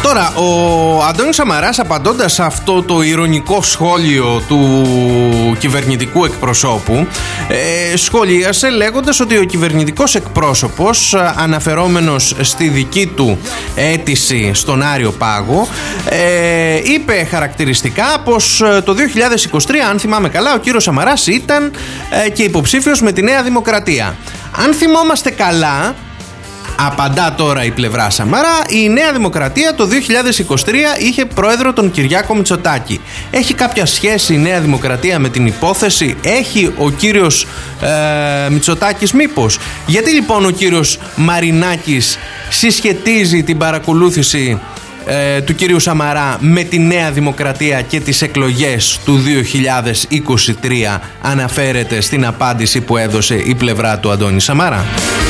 Τώρα, ο Αντώνης Σαμαράς, απαντώντας σε αυτό το ειρωνικό σχόλιο του κυβερνητικού εκπροσώπου, σχολίασε λέγοντας ότι ο κυβερνητικός εκπρόσωπος, αναφερόμενος στη δική του αίτηση στον Άριο Πάγο, είπε χαρακτηριστικά πως το 2023, αν θυμάμαι καλά, ο κύριος Σαμαράς ήταν και υποψήφιος με τη Νέα Δημοκρατία. Αν θυμόμαστε καλά, απαντά τώρα η πλευρά Σαμαρά, η Νέα Δημοκρατία το 2023 είχε πρόεδρο τον Κυριάκο Μητσοτάκη. Έχει κάποια σχέση η Νέα Δημοκρατία με την υπόθεση? Έχει ο κύριος Μητσοτάκης μήπως? Γιατί λοιπόν ο κύριος Μαρινάκης συσχετίζει την παρακολούθηση του κυρίου Σαμαρά με τη Νέα Δημοκρατία και τις εκλογές του 2023, αναφέρεται στην απάντηση που έδωσε η πλευρά του Αντώνη Σαμαρά.